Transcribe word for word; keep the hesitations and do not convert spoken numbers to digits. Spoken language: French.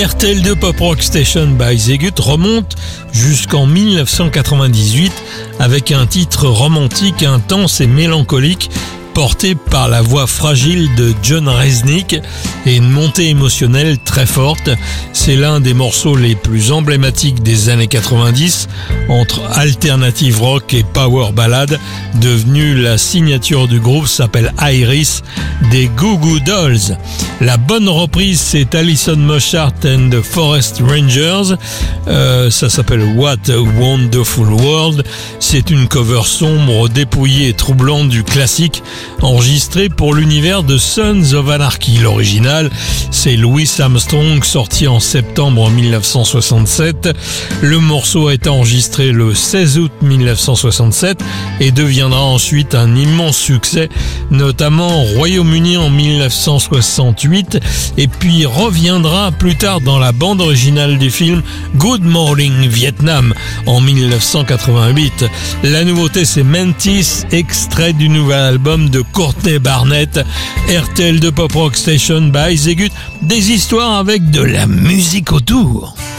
R T L deux Pop Rock Station by Zegut remonte jusqu'en mille neuf cent quatre-vingt-dix-huit avec un titre romantique, intense et mélancolique porté par la voix fragile de Jon Reznick et une montée émotionnelle très forte. C'est l'un des morceaux les plus emblématiques des années quatre-vingt-dix, entre alternative rock et power ballad. Devenu la signature du groupe s'appelle Iris des Goo Goo Dolls. La bonne reprise, c'est Alison Mosshart and the Forest Rangers. Euh, ça s'appelle What a Wonderful World. C'est une cover sombre, dépouillée et troublante du classique, enregistré pour l'univers de Sons of Anarchy. L'original, c'est Louis Armstrong, sorti en septembre mille neuf cent soixante-sept. Le morceau a été enregistré le seize août mille neuf cent soixante-sept et deviendra ensuite un immense succès, notamment au Royaume-Uni en mille neuf cent soixante-huit, et puis reviendra plus tard dans la bande originale du film Good Morning Vietnam en mille neuf cent quatre-vingt-huit. La nouveauté, c'est Mantis, extrait du nouvel album de Courtney Barnett, R T L deux Pop Rock Station by Zegut, des histoires avec de la musique autour.